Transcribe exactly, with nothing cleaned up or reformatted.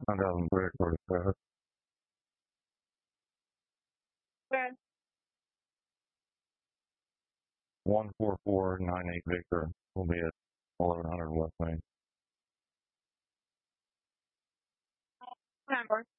nine thousand three forty-five. Okay. one four four nine eight Victor will be at eleven hundred West Main. Number.